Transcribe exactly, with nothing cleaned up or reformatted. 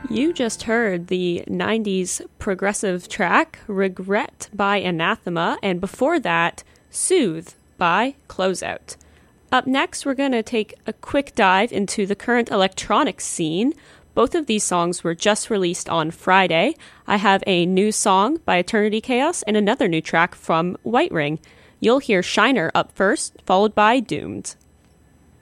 You just heard the nineties progressive track, Regret by Anathema, and before that, Soothe by Closeout. Up next, we're going to take a quick dive into the current electronic scene. Both of these songs were just released on Friday. I have a new song by Eternity Chaos and another new track from White Ring. You'll hear Shiner up first, followed by Doomed.